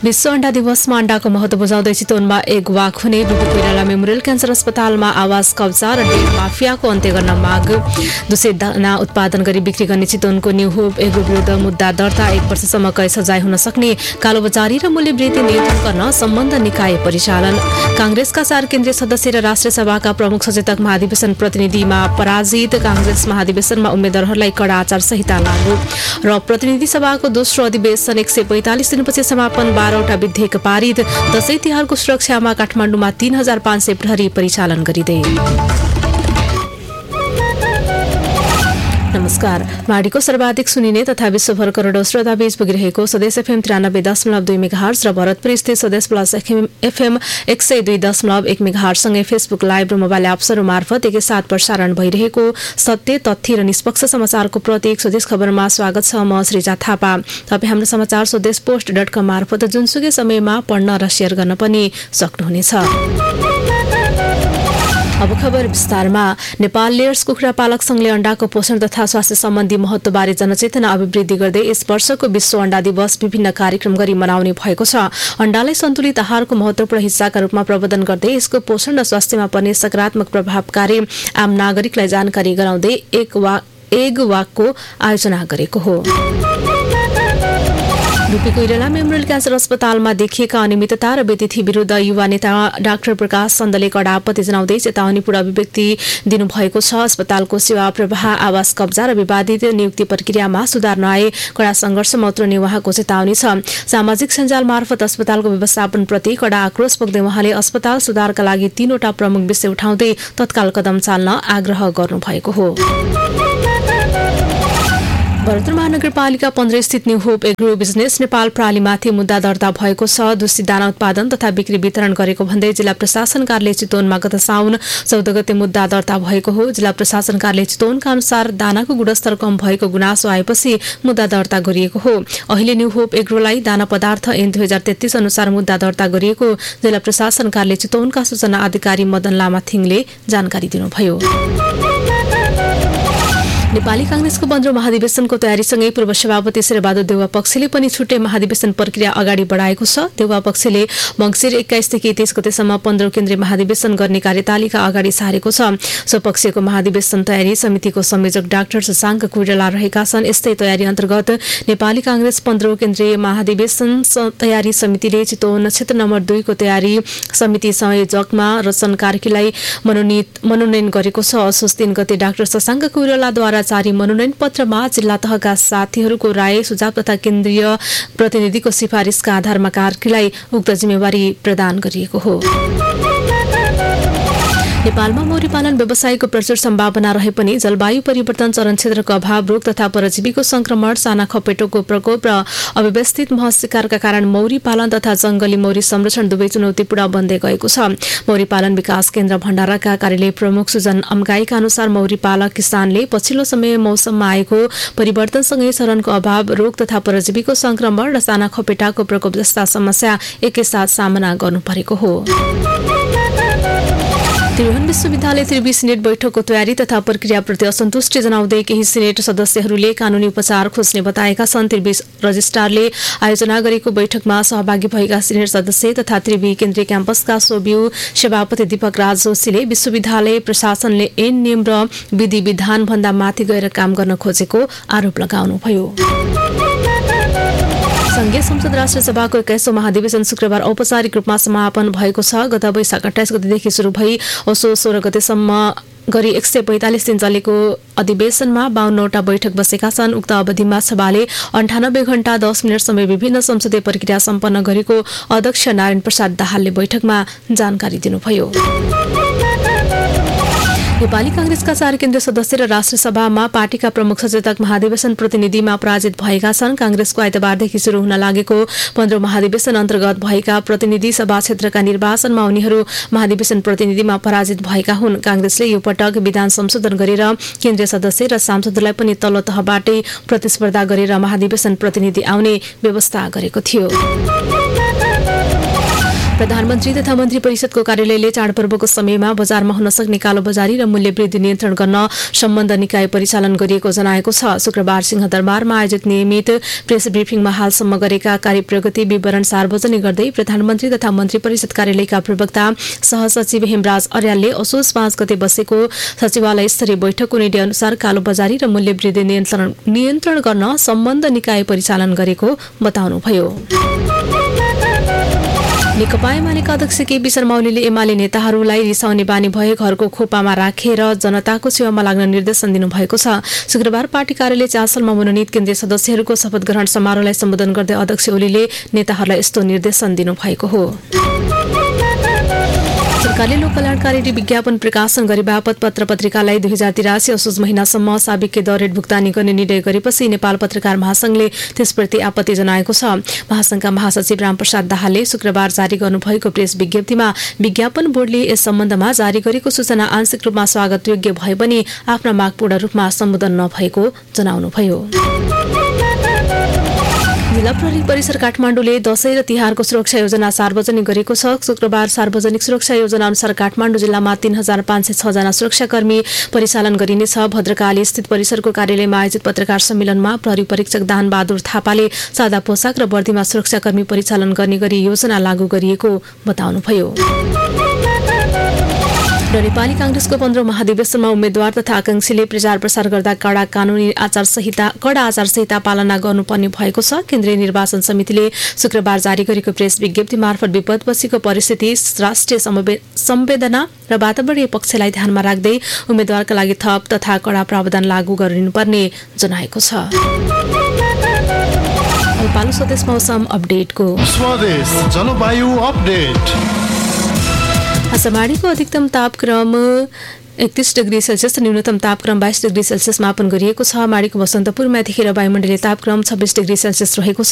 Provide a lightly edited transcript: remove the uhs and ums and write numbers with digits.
विश्व अन्डा दिवसमा अन्डाको महत्व बुझाउँदै चितवनमा एक वाक हुने, बीपी कोइराला मेमोरियल क्यान्सर अस्पतालमा आवास कब्जा र डेट माफियाको अन्त्य गर्न माग, दूषित दाना उत्पादन गरी बिक्री गर्ने चितवनको न्यू होप एग्रो विरुद्ध मुद्दा दर्ता, 1 वर्षसम्म कैद सजाय हुन सक्ने, कालोबजारी र मूल्य वृद्धि नियन्त्रण गर्न सम्बन्ध निकाय परिचालन, कांग्रेसका 4 केन्द्रीय सदस्य र राष्ट्रिय सभाका प्रमुख सचेतक महाधिवेशन प्रतिनिधिमा पराजित, कांग्रेस महाधिवेशनमा उम्मेद्वारहरूलाई कडा आचार संहिता लागू र प्रतिनिधि सभाको दोस्रो अधिवेशन 145 दिनपछि समापन, 12वटा विधेयक पारित, दशैं तिहारको सुरक्षामा काठमाडौँमा 3500 प्रहरी परिचालन गरिँदै। नमस्कार। माडीको सर्वाधिक सुनिने तथा विश्वभर करोडौं श्रोताबीच पुगिरहेको स्वदेश एफएम 93.2 मेगाहर्ज र भरतपुर स्थित स्वदेश प्लस एफएम 102.1 मेगाहर्ज सँगै फेसबुक लाइभ र मोबाइल एप्सहरू मार्फत एकैसाथ प्रसारण भइरहेको सत्य, तथ्य र निष्पक्ष समाचारको प्रतीक स्वदेश खबरमा स्वागत छ। म श्रीजा थापा। तपाईँ हाम्रो समाचार स्वदेशपोस्ट.com मार्फत जुनसुकै समयमा पढ्न र शेयर गर्न पनि सक्नुहुनेछ। अब खबर विस्तारमा। नेपाल लेयर्स कुखुरा पालक संघले अन्डाको पोषण तथा स्वास्थ्य सम्बन्धी महत्वबारे जनचेतना अभिवृद्धि गर्दै यस वर्षको विश्व अन्डा दिवस विभिन्न कार्यक्रम गरी मनाउने भएको छ। अन्डालाई सन्तुलित आहारको महत्वपूर्ण हिस्साका रूपमा प्रबन्धन गर्दै यसको पोषण र स्वास्थ्यमा पर्ने सकारात्मक प्रभावकारी आम नागरिकलाई जानकारी गराउँदै एग वाकको आयोजना गरेको हो। बीपी कोइराला मेमोरियल क्यान्सर अस्पतालमा देखिएका अनियमितता र बेतिथि विरुद्ध युवा नेता डाक्टर प्रकाश चन्दले कडा आपत्ति जनाउँदै चेतावनीपूर्ण अभिव्यक्ति दिनुभएको छ। अस्पतालको सेवा प्रवाह, आवास कब्जा र विवादित नियुक्ति प्रक्रियामा सुधार नआए कडा सङ्घर्षमा उत्रने उहाँको चेतावनी छ। सामाजिक सञ्जाल मार्फत अस्पतालको व्यवस्थापनप्रति कडा आक्रोश पोख्दै उहाँले अस्पताल सुधारका लागि 3वटा प्रमुख विषय उठाउँदै तत्काल कदम चाल्न आग्रह गर्नुभएको हो। भरतपुर महानगरपालिका 15 स्थित new hope agro business Nepal प्रणालीमाथि मुद्दा दर्ता भएको छ। दूषित दाना उत्पादन तथा बिक्री वितरण गरेको भन्दै जिल्ला प्रशासन कार्यालय चितवनमा गत साउन 14 गते मुद्दा दर्ता भएको हो। जिल्ला प्रशासन कार्यालय चितवनका अनुसार दानाको गुणस्तर कम भएको गुनासो आएपछि मुद्दा दर्ता गरिएको हो। अहिले न्यू होप एग्रोलाई दाना पदार्थ ऐन 2033 अनुसार मुद्दा दर्ता गरिएको जिल्ला प्रशासन कार्यालय चितवनका सूचना अधिकारी मदन लामाथिङले जानकारी दिनुभयो। नेपाली कांग्रेसको 15औं महाधिवेशनको तयारीसँगै पूर्व सभापति शेरबहादुर देउवा पक्षले पनि छुट्टै महाधिवेशन प्रक्रिया अगाडि बढाएको छ। देउवा पक्षले मङ्सिर 21 देखि 23 गतेसम्म 15औं केन्द्रीय महाधिवेशन गर्ने कार्यतालिका अगाडि सारेको छ। स्वपक्षको महाधिवेशन तयारी समितिको संयोजक डाक्टर शशाङ्क कोइराला रहेका छन्। यस्तै तयारी अन्तर्गत नेपाली कांग्रेस 15औं केन्द्रीय महाधिवेशन तयारी समितिले चितवन क्षेत्र नम्बर 2 को तयारी समिति संयोजकमा रचन कार्कीलाई मनोनयन गरेको छ। असोज 3 गते डाक्टर शशाङ्क कोइरालाद्वारा जारी मनोनयन पत्रमा जिल्ला तहका साथीहरूको राय सुझाव तथा केन्द्रीय प्रतिनिधिको सिफारिसका आधारमा कार्कीलाई उक्त जिम्मेवारी प्रदान गरिएको हो। नेपालमा मौरी पालन व्यवसायको प्रचुर सम्भावना रहे पनि जलवायु परिवर्तन, चरण क्षेत्रको अभाव, रोग तथा परजीवीको संक्रमण, साना खपेटोको प्रकोप र अव्यवस्थित मह शिकारका कारण मौरी पालन तथा जंगली मौरी संरक्षण दुवै चुनौतीपूर्ण बन्दै गएको छ। मौरी पालन विकास केन्द्र भण्डाराका कार्यालय प्रमुख सुजन अम्गाईका अनुसार मौरी पालक किसानले पछिल्लो समय मौसममा आएको परिवर्तनसँगै चरणको अभाव, रोग तथा परजीवीको संक्रमण र साना खपेटाको प्रकोप जस्ता समस्या एकैसाथ सामना गर्नु परेको हो। त्रिभुवन विश्वविद्यालय त्रिवी सिनेट बैठकको तयारी तथा प्रक्रियाप्रति असन्तुष्टि जनाउँदै केही सिनेट सदस्यहरूले कानूनी उपचार खोज्ने बताएका छन्। त्रिवी रजिस्ट्रारले आयोजना गरेको बैठकमा सहभागी भएका सिनेट सदस्य तथा त्रिवी केन्द्रीय क्याम्पसका सोभ्यू सभापति दीपक राज जोशीले विश्वविद्यालय प्रशासनले ऐन नियम र विधि विधान भन्दा माथि गएर काम गर्न खोजेको आरोप लगाउनुभयो। संघीय संसद राष्ट्रिय सभाको 21औं महाधिवेशन शुक्रबार औपचारिक रूपमा समापन भएको छ। गत वैशाख 28 गतेदेखि शुरू भई असोज 16 गतेसम्म गरी 145 दिन चलेको अधिवेशनमा 52वटा बैठक बसेका छन्। उक्त अवधिमा सभाले 98 घण्टा 10 मिनट समय विभिन्न संसदीय प्रक्रिया सम्पन्न गरेको अध्यक्ष नारायण प्रसाद दाहालले बैठकमा जानकारी दिनुभयो। नेपाली कांग्रेसका 4 केन्द्रीय सदस्य र राष्ट्रिय सभामा पार्टीका प्रमुख सचेतक महाधिवेशन प्रतिनिधिमा पराजित भएका छन्। कांग्रेसको आइतबारदेखि शुरू हुन लागेको 15औं महाधिवेशन अन्तर्गत भएका प्रतिनिधि सभा क्षेत्रका निर्वाचनमा उनीहरू महाधिवेशन प्रतिनिधिमा पराजित भएका हुन्। कांग्रेसले यो पटक विधान संशोधन गरेर केन्द्रीय सदस्य र सांसदलाई पनि तल्लो तहबाटै प्रतिस्पर्धा गरेर महाधिवेशन प्रतिनिधि आउने व्यवस्था गरेको थियो। प्रधानमन्त्री तथा मन्त्री परिषदको कार्यालयले चाडपर्वको समयमा बजारमा हुन सक्ने कालोबजारी र मूल्य वृद्धि नियन्त्रण गर्न सम्बन्ध निकाय परिचालन गरिएको जनाएको छ। शुक्रबार सिंहदरबारमा आयोजित नियमित प्रेस ब्रिफिङमा हालसम्म गरेका कार्य प्रगति विवरण सार्वजनिक गर्दै प्रधानमन्त्री तथा मन्त्री परिषद कार्यालयका प्रवक्ता सहसचिव हेमराज अर्यालले असोज 5 गते बसेको सचिवालय स्तरीय बैठकको निर्णय अनुसार कालोबजारी र मूल्य वृद्धि नियन्त्रण गर्न सम्बन्ध निकाय परिचालन गरेको बताउनुभयो। नेकपा एमालेका अध्यक्ष केपी शर्मा ओलीले एमाले नेताहरूलाई रिसाउने बानी भए घरको खोपामा राखेर जनताको सेवामा लाग्न निर्देशन दिनुभएको छ। शुक्रबार पार्टी कार्यालय चासलमा मनोनित केन्द्रीय सदस्यहरूको शपथ ग्रहण समारोहलाई सम्बोधन गर्दै अध्यक्ष ओलीले नेताहरूलाई यस्तो निर्देशन दिनुभएको हो। सरकारले लोककल्याणकारी विज्ञापन प्रकाशन गरी बापत पत्र पत्रिकालाई 2083 असोज महिनासम्म साबिके दर रेट भुक्तानी गर्ने निर्णय गरेपछि नेपाल पत्रकार महासंघले त्यसप्रति आपत्ति जनाएको छ। महासंघका महासचिव रामप्रसाद दाहालले शुक्रबार जारी गर्नुभएको प्रेस विज्ञप्तिमा विज्ञापन बोर्डले यस सम्बन्धमा जारी गरेको सूचना आंशिक रूपमा स्वागतयोग्य भए पनि आफ्ना माग पूर्ण रूपमा सम्बोधन नभएको जनाउनुभयो। जिल्ला प्रहरी परिसर काठमाडौँले दशैं र तिहारको सुरक्षा योजना सार्वजनिक गरेको छ। शुक्रबार सार्वजनिक सुरक्षा योजना अनुसार काठमाडौँ जिल्लामा 3506 जना सुरक्षाकर्मी परिचालन गरिनेछ। भद्रकाली स्थित परिसरको कार्यालयमा आयोजित पत्रकार सम्मेलनमा प्रहरी परीक्षक दान बहादुर थापाले सादा पोसाक र वर्दीमा सुरक्षाकर्मी परिचालन गर्ने गरी योजना लागू गरिएको बताउनुभयो। र नेपाली कांग्रेसको 15 महाधिवेशनमा उम्मेद्वार तथा आकांक्षीले प्रचार प्रसार गर्दा कडा आचार संहिता पालना गर्नुपर्ने भएको छ। केन्द्रीय निर्वाचन समितिले शुक्रबार जारी गरेको प्रेस विज्ञप्ति मार्फत विपदपछिको परिस्थिति, राष्ट्रिय संवेदना र वातावरणीय पक्षलाई ध्यानमा राख्दै उम्मेद्वारका लागि थप तथा कडा प्रावधान लागू गरिनुपर्ने जनाएको छ। पालो स्वदेश मौसम अपडेटको स्वदेश जलवायु अपडेट। आज माडीको अधिकतम तापक्रम 31 डिग्री सेल्सियस, न्यूनतम तापक्रम 22 डिग्री सेल्सियस मापन गरिएको छ। माडीको बसन्तपुरमा यतिखेर वायुमण्डलीय तापक्रम 26 डिग्री सेल्सियस रहेको छ।